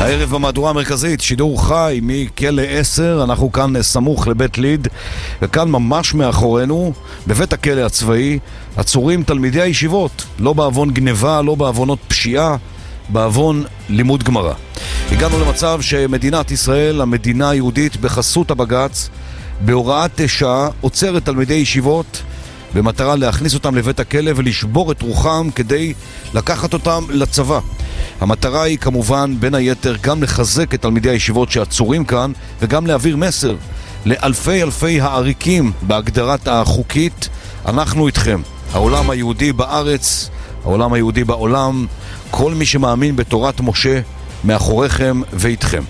הערב במהדורה המרכזית, שידור חי מכלא 10, אנחנו כאן סמוך לבית ליד, וכאן ממש מאחורינו, בבית הכלא הצבאי, עצורים תלמידי הישיבות, לא בעוון גניבה, לא בעוונות פשיעה, בעוון לימוד גמרא. הגענו למצב שמדינת ישראל, המדינה היהודית בחסות הבג"ץ, בהוראת שעה, עוצרת תלמידי ישיבות, במטרה להכניס אותם לבית הכלא ולשבור את רוחם כדי לקחת אותם לצבא. המטרה היא כמובן בין היתר גם לחזק את תלמידי הישיבות שעצורים כאן וגם להעביר מסר לאלפי העריקים בהגדרת החוקית. אנחנו איתכם, העולם היהודי בארץ, העולם היהודי בעולם, כל מי שמאמין בתורת משה מאחוריכם ואיתכם.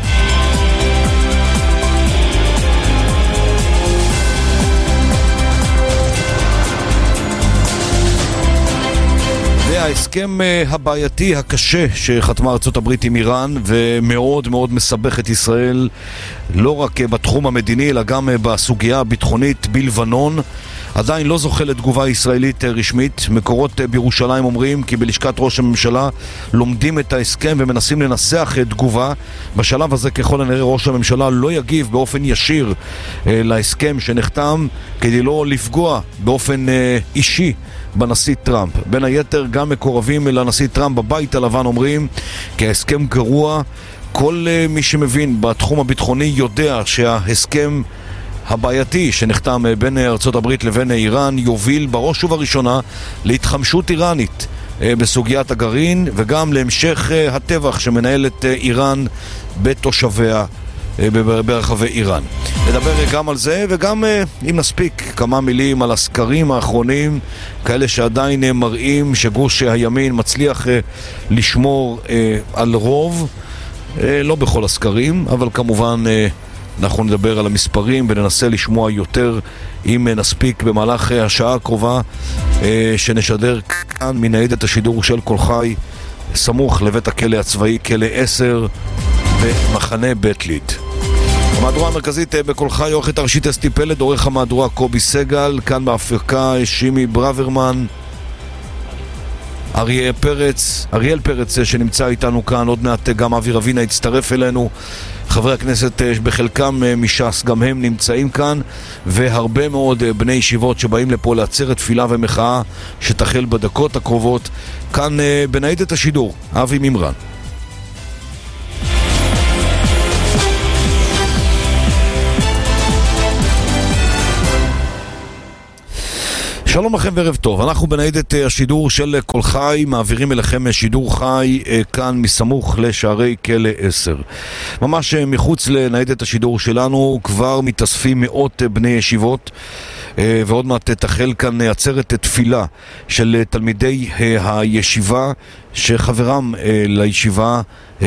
ההסכם הבעייתי הקשה שחתמה ארצות הברית עם איראן ומאוד מאוד מסבך את ישראל לא רק בתחום המדיני אלא גם בסוגיה הביטחונית בלבנון, עדיין לא זוכה לתגובה ישראלית רשמית. מקורות בירושלים אומרים כי בלשכת ראש הממשלה לומדים את ההסכם ומנסים לנסח תגובה. בשלב הזה ככל הנראה ראש הממשלה לא יגיב באופן ישיר להסכם שנחתם כדי לא לפגוע באופן אישי בנשיא טראמפ. בין היתר גם מקורבים לנשיא טראמפ בבית הלבן אומרים כי ההסכם גרוע. כל מי שמבין בתחום הביטחוני יודע שההסכם הבעייתי שנחתם בין ארצות הברית לבין איראן יוביל בראש ובראשונה להתחמשות איראנית בסוגיית הגרעין וגם להמשך הטבח שמנהלת איראן בתושביה ברחבי איראן. נדבר גם על זה וגם אם נספיק כמה מילים על הסקרים האחרונים, כאלה שעדיין מראים שגוש הימין מצליח לשמור על רוב, לא בכל הסקרים, אבל כמובן אנחנו נדבר על המספרים וננסה לשמוע יותר אם נספיק במהלך השעה הקרובה שנשדר כאן מניידת השידור של כל חי סמוך לבית הכלא הצבאי כלא 10 במחנה בית ליד. המהדורה המרכזית בכל חי, עורכת הראשית אסתי פלד, עורך המהדורה קובי סגל, כאן בהפקה שימי ברוורמן, אריאל פרץ שנמצא איתנו כאן, עוד מעט גם אבי רבינה יצטרף אלינו, חברי הכנסת בחלקם מש"ס גם הם נמצאים כאן, והרבה מאוד בני ישיבות שבאים לפה לעצרת תפילה ומחאה שתחל בדקות הקרובות. כאן בניידת השידור אבי מימרן. שלום לכם וערב טוב, אנחנו בניידת השידור של כל חי, מעבירים אליכם שידור חי כאן מסמוך לשערי כלא 10. ממש מחוץ לניידת השידור שלנו כבר מתאספים מאות בני ישיבות, ועוד מעט תחל כאן עצרת תפילה של תלמידי הישיבה שחברם לישיבה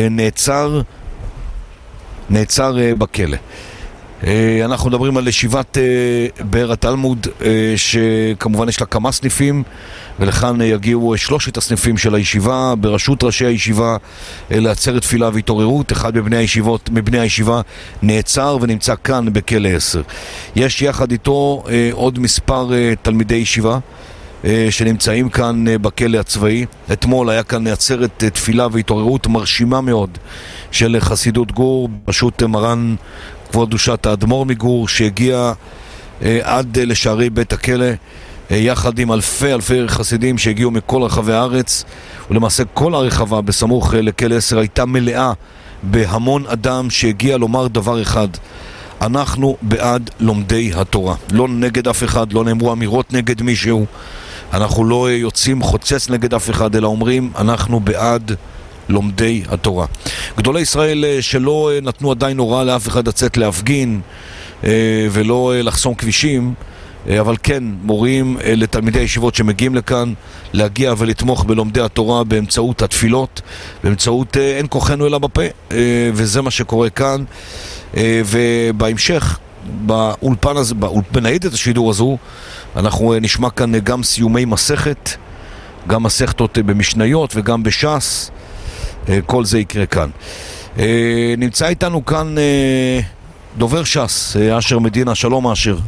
נעצר בכלא. אנחנו מדברים על ישיבת באר התלמוד שכמובן יש לה כמה סניפים, ולכאן יגיעו 3 הסניפים של הישיבה בראשות ראשי הישיבה לעצרת תפילה והתעוררות. אחד מבני הישיבה נעצר ונמצא כאן בכלא 10. יש יחד איתו עוד מספר תלמידי ישיבה שנמצאים כאן בכלא הצבאי. אתמול היה כאן עצרת תפילה והתעוררות מרשימה מאוד של חסידות גור בראשות מרן כבוד קדושת האדמו"ר מגור, שהגיע עד לשערי בית הכלא יחד עם אלפי חסידים שהגיעו מכל רחבי הארץ, ולמעשה כל הרחבה בסמוך לכלא 10 הייתה מלאה בהמון אדם שהגיע לומר דבר אחד: אנחנו בעד לומדי התורה, לא נגד אף אחד, לא נאמרו אמירות נגד מישהו, אנחנו לא יוצאים חוצץ נגד אף אחד, אלא אומרים אנחנו בעד לומדי התורה. גדולי ישראל שלא נתנו עדיין הוראה לאף אחד לצאת להפגין ולא לחסום כבישים, אבל כן מורים לתלמידי הישיבות שמגיעים לכאן להגיע ולתמוך בלומדי התורה באמצעות התפילות, באמצעות אין כוחנו אלא בפה, וזה מה שקורה כאן. ובהמשך באולפן הזה, בניידת השידור הזו, אנחנו נשמע כאן גם סיומי מסכת, גם מסכתות במשניות וגם בש"ס. כל זה יקרה כאן. נמצא איתנו כאן דובר ש"ס, אשר מדינה. שלום אשר.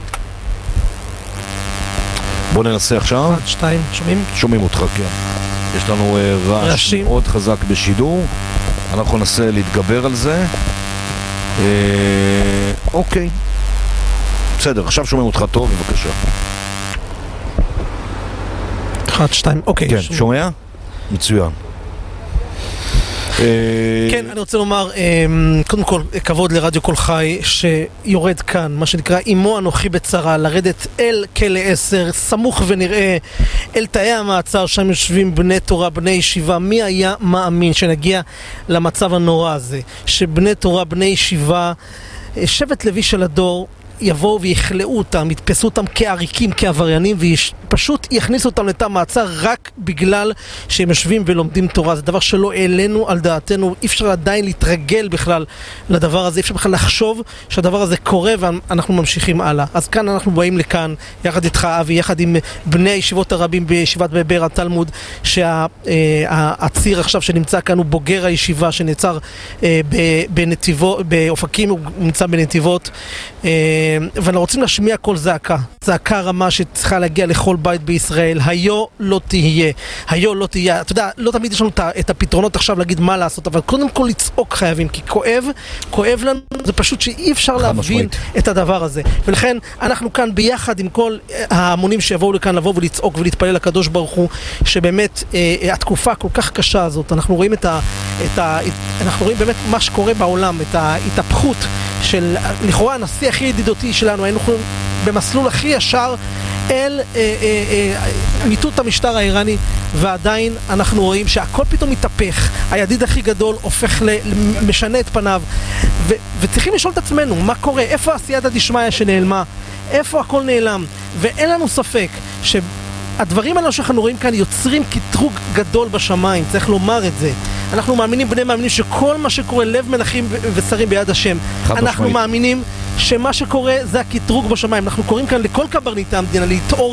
בוא ננסה עכשיו. 1, 2, שומעים? שומעים אותך, כן. יש לנו רעש מאוד חזק בשידור. אנחנו ננסה להתגבר על זה. אוקיי. בסדר, עכשיו שומעים אותך טוב, בבקשה. 1, 2, אוקיי. כן, שומע? מצוין. כן, אני רוצה לומר, קודם כל, כבוד לרדיו כל חי שיורד כאן, מה שנקרא, אימו אנוכי בצרה, לרדת אל כלא 10, סמוך ונראה אל תאי המעצר, שם יושבים בני תורה, בני ישיבה. מי היה מאמין שנגיע למצב הנורא הזה, שבני תורה, בני ישיבה, שבט לוי של הדור, יבואו ויחלאו אותם, יתפסו אותם כעריקים, כעבריינים, ופשוט יכניסו אותם לתא מעצר רק בגלל שהם יושבים ולומדים תורה. זה דבר שלא העלינו על דעתנו, אי אפשר עדיין להתרגל בכלל לדבר הזה, אי אפשר בכלל לחשוב שהדבר הזה קורה ואנחנו ממשיכים הלאה. אז כאן אנחנו באים לכאן, יחד איתך אבי, יחד עם בני הישיבות הרבים בישיבת באר התלמוד, שהציר עכשיו שנמצא כאן הוא בוגר הישיבה שנעצר באופקים, הוא נמצא בנתיבות, ואנחנו רוצים להשמיע כל זעקה, זעקה רמה שצריכה להגיע לכל בית בישראל. היו לא תהיה, היו לא תהיה. אתה יודע, לא תמיד יש לנו את הפתרונות עכשיו להגיד מה לעשות, אבל קודם כל לצעוק חייבים, כי כואב לנו, זה פשוט שאי אפשר להבין את הדבר הזה. ולכן אנחנו כאן ביחד עם כל ההמונים שיבואו לכאן לבוא ולצעוק ולהתפלל לקדוש ברוך הוא, שבאמת התקופה כל כך קשה הזאת, אנחנו רואים אנחנו רואים באמת מה שקורה בעולם, את ההתהפכות של לכאורה הנשיא הכי ידידותי שלנו, היינו במסלול הכי ישר אל מיטוט המשטר האיראני, ועדיין אנחנו רואים שהכל פתאום מתהפך, הידיד הכי גדול הופך משנה את פניו, וצריכים לשאול את עצמנו מה קורה, איפה הסייעתא דשמיא שנעלמה, איפה הכל נעלם. ואין לנו ספק שהדברים האלה שאנחנו רואים כאן יוצרים קטרוג גדול בשמיים, צריך לומר את זה. אנחנו מאמינים, בני מאמינים, שכל מה שקורה לב מלכים ושרים ביד השם. אנחנו מאמינים שמה שקורה זה הקטרוג בשמיים. אנחנו קוראים כאן לכל קברניטי המדינה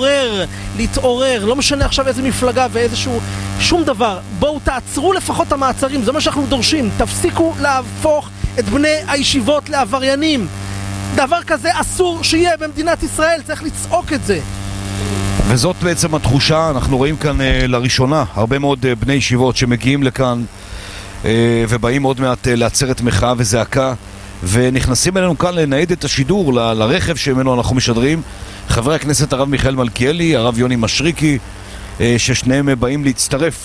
להתעורר, לא משנה עכשיו איזה מפלגה ואיזשהו שום דבר. בואו תעצרו לפחות המעצרים, זה מה שאנחנו דורשים. תפסיקו להפוך את בני הישיבות לעבריינים. דבר כזה אסור שיהיה במדינת ישראל, צריך לצעוק את זה. וזאת בעצם התחושה. אנחנו רואים כאן לראשונה הרבה מאוד בני ישיבות שמגיעים לכאן ובאים עוד מעט לעצרת מחאה וזעקה, ונכנסים אלינו כאן לנהד את השידור לרכב שממנו אנחנו משדרים. חברי הכנסת הרב מיכאל מלכיאלי, הרב יוני משריקי, ששניהם באים להצטרף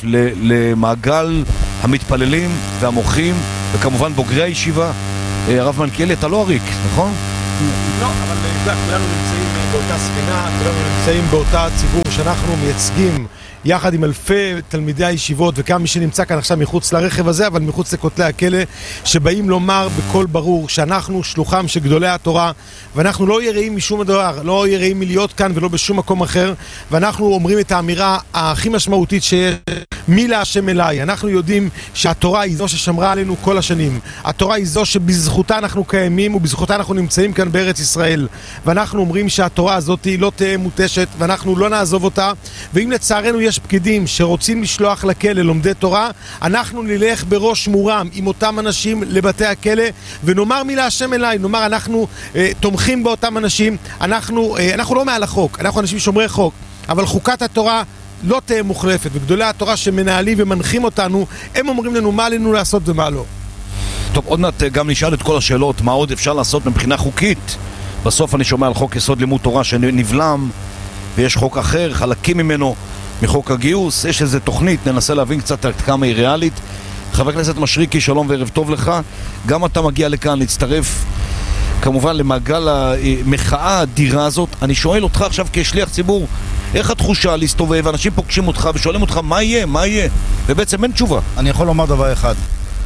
למעגל המתפללים והמוחים, וכמובן בוגרי הישיבה. הרב מלכיאלי, אתה לא עריק, נכון? לא, אבל כולנו נמצאים באותה ספינה, כולנו נמצאים באותה ציבור שאנחנו מייצגים יחד עם אלפי תלמידי הישיבות וכמה מי שנמצא כאן עכשיו מחוץ לרכב הזה, אבל מחוץ לכותלי הכלא, שבאים לומר בקול ברור שאנחנו שלוחם של גדולי התורה, ואנחנו לא יראים משום דבר, לא יראים מלהיות כאן ולא בשום מקום אחר, ואנחנו אומרים את האמירה הכי משמעותית שיש, מי להשם אליי. אנחנו יודעים שהתורה היא זו ששמרה עלינו כל השנים, התורה היא זו שבזכותה אנחנו קיימים ובזכותה אנחנו נמצאים כאן בארץ ישראל, ואנחנו אומרים שהתורה הזאת לא תהיה מוטשת ואנחנו לא נעזוב אותה. ואם לצערנו יש פקידים שרוצים לשלוח לכלא לומדי תורה, אנחנו נלך בראש מורם עם אותם אנשים לבתי הכלא ונאמר מי להשם אליי, נאמר אנחנו תומכים באותם אנשים, אנחנו לא מעל החוק, אנחנו אנשים שומרי חוק, אבל חוקת התורה לא תהיה מוחלפת, וגדולי התורה שמנהלים ומנחים אותנו, הם אומרים לנו מה עלינו לעשות ומה לא. טוב, עוד מעט גם נשאל את כל השאלות, מה עוד אפשר לעשות מבחינה חוקית. בסוף אני שומע על חוק יסוד לימוד תורה שנבלם, ויש חוק אחר, חלקים ממנו מחוק הגיוס, יש איזו תוכנית, ננסה להבין קצת עד כמה היא ריאלית. חבר הכנסת משריקי, שלום וערב טוב לך. גם אתה מגיע לכאן להצטרף כמובן למעגל המחאה האדירה הזאת. אני שואל אותך עכשיו כשליח ציבור, איך התחושה להסתובב, אנשים פוגשים אותך ושואלים אותך מה יהיה, מה יהיה, ובעצם אין תשובה. אני יכול לומר דבר אחד,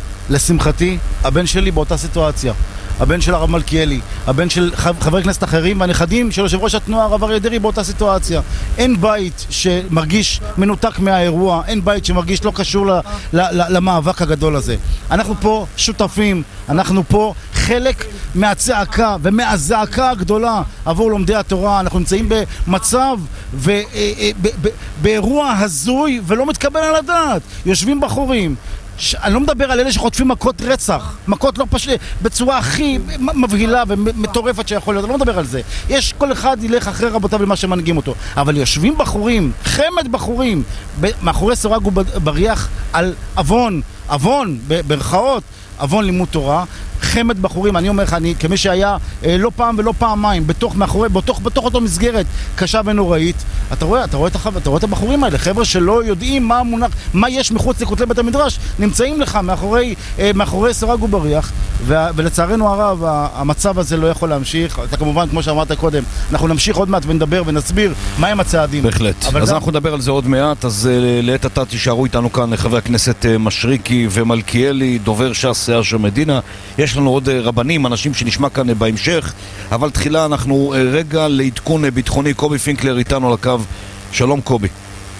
לשמחתי, הבן שלי באותה סיטואציה, הבן של הרב מלכיאלי, הבן של חברי כנסת אחרים והנכדים של יושב ראש התנועה הרב אריה דרעי באותה סיטואציה. אין בית שמרגיש מנותק מהאירוע, אין בית שמרגיש לא קשור למאבק הגדול הזה. אנחנו פה שותפים, אנחנו פה חלק מהצעקה ומהזעקה הגדולה עבור לומדי התורה. אנחנו נמצאים במצב באירוע הזוי ולא מתקבל על הדעת. יושבים בחורים, אני לא מדבר על אלה שחוטפים מכות רצח, מכות לא פשוט, בצורה הכי מבהילה ומטורפת שיכול להיות, אני לא מדבר על זה. יש, כל אחד ילך אחרי רבותיו למה שמנהיגים אותו. אבל יושבים בחורים, חמד בחורים, מאחורי סורג ובריח על אבון, ברכאות, אבון לימוד תורה, חמד בחורים. אני אומר לך, אני כמי שהיה לא פעם ולא פעמיים בתוך אותו מסגרת קשה ונוראית, אתה רואה את הבחורים האלה, חבר'ה שלא יודעים מה יש מחוץ לכותלי בית המדרש, נמצאים לך מאחורי סורג ובריח, ולצערנו הרב המצב הזה לא יכול להמשיך. אתה כמובן, כמו שאמרת קודם, אנחנו נמשיך עוד מעט ונדבר ונסביר מהם הצעדים. בהחלט. אז אנחנו נדבר על זה עוד מעט. אז לעת עתה תישארו איתנו כאן חברי הכנסת משריקי ומלכיאלי, דובר ש"ס אשר מדינה. יש לנו עוד רבנים, אנשים שנשמע כאן בהמשך, אבל תחילה אנחנו רגע לעדכון ביטחוני. קובי פינקלר איתנו על הקו. שלום קובי.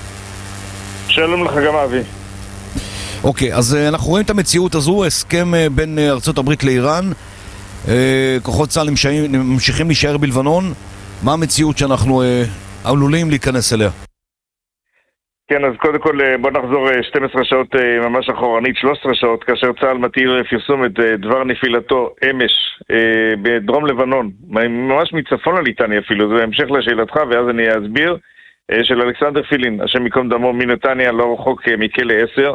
שלום לך גם אבי. אוקיי, אז אנחנו רואים את המציאות הזו, הסכם בין ארצות הברית לאיראן, כוחות צה"ל ממשיכים להישאר בלבנון. מה המציאות שאנחנו עלולים להיכנס אליה? כן, אז קודם כל בוא נחזור 12 שעות ממש אחורנית, 13 שעות, כאשר צה"ל מתיר פרסום את דבר נפילתו אמש בדרום לבנון, ממש מצפון לליטני אפילו, זה המשך לשאלתך ואז אני אסביר, של אלכסנדר פילין, השם מקום דמו, מנתניה, לא רחוק מכלא 10.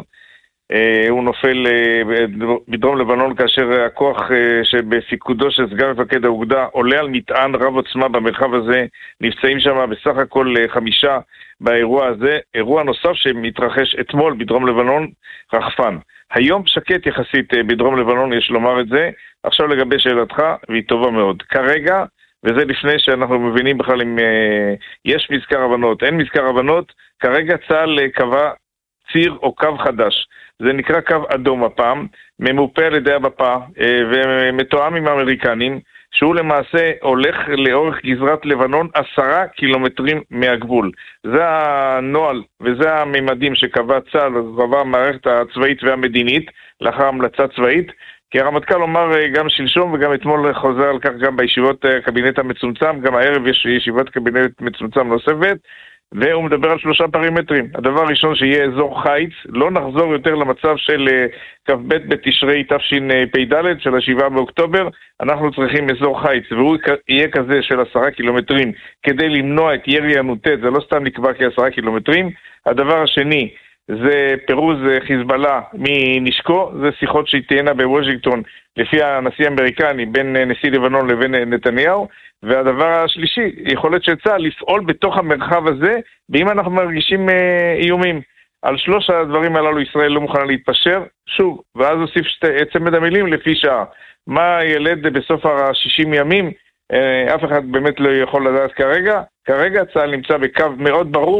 הוא נופל בדרום לבנון כאשר הכוח שבפיקודו של סגן מפקד האוגדה עולה על מטען רב עוצמה במרחב הזה. נפצעים שם בסך הכל 5 באירוע הזה. אירוע נוסף שמתרחש אתמול בדרום לבנון, רחפן. היום שקט יחסית בדרום לבנון, יש לומר את זה. עכשיו לגבי שאלתך, והיא טובה מאוד. כרגע, וזה לפני שאנחנו מבינים בכלל אם יש מזכר הבנות, אין מזכר הבנות, כרגע צה"ל קבע ציר או קו חדש. זה נקרא קו אדום הפעם, ממופה על ידי המפה ומתואם עם האמריקנים, שהוא למעשה הולך לאורך גזרת לבנון 10 קילומטרים מהגבול. זה הנוהל וזה הממדים שקבע צה"ל, קבע המערכת הצבאית והמדינית, לאחר המלצה צבאית, כי הרמטכ"ל אומר גם שלשום וגם אתמול חוזר על כך גם בישיבות הקבינט המצומצם, גם הערב יש ישיבת קבינט מצומצם נוספת, והוא מדבר על 3 פרימטרים. הדבר הראשון שיהיה אזור חיץ, לא נחזור יותר למצב של כ"ב בתשרי תשפ"ד של 7 באוקטובר, אנחנו צריכים אזור חיץ, והוא יהיה כזה של 10 קילומטרים כדי למנוע את ירי הנוטט, זה לא סתם נקבע כ10 קילומטרים. הדבר השני זה פירוז חיזבאללה מנשקו, זה שיחות שתהיינה בוושינגטון לפי הנשיא האמריקני בין נשיא לבנון לבין נתניהו. והדבר השלישי, יכולת של צה"ל לפעול בתוך המרחב הזה, ואם אנחנו מרגישים איומים. על 3 הדברים הללו ישראל לא מוכנה להתפשר, שוב, ואז הוסיף צמד המילים לפי שעה. מה ילד בסוף ה-60 ימים, אף אחד באמת לא יכול לדעת כרגע. כרגע צה"ל נמצא בקו מאוד ברור,